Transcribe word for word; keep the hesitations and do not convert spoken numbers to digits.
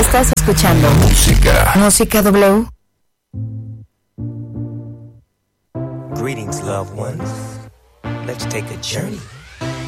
Estás escuchando Música. Música W. Greetings, loved ones. Let's take a journey